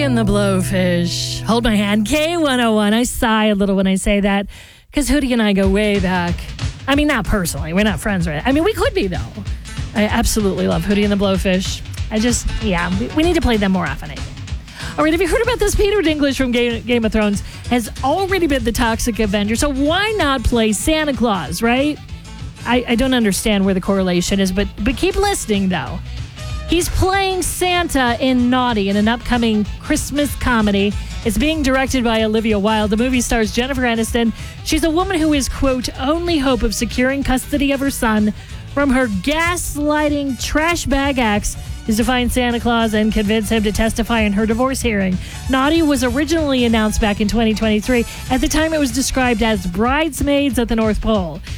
and the Blowfish. Hold my hand. K101. I sigh a little when I say that because Hootie and I go way back. I mean, not personally. We're not friends, right? I mean, we could be, though. I absolutely love Hootie and the Blowfish. We need to play them more often, I think. All right, have you heard about this? Peter Dinklage from Game of Thrones has already been the Toxic Avenger, so why not play Santa Claus, right? I don't understand where the correlation is, but keep listening, though. He's playing Santa in Naughty in an upcoming Christmas comedy. It's being directed by Olivia Wilde. The movie stars Jennifer Aniston. She's a woman who is, quote, only hope of securing custody of her son from her gaslighting trash bag ex is to find Santa Claus and convince him to testify in her divorce hearing. Naughty was originally announced back in 2023. At the time, it was described as Bridesmaids at the North Pole.